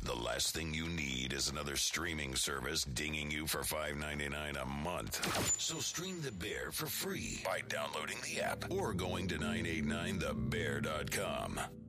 The last thing you need is another streaming service dinging you for $5.99 a month. So stream The Bear for free by downloading the app or going to 989thebear.com.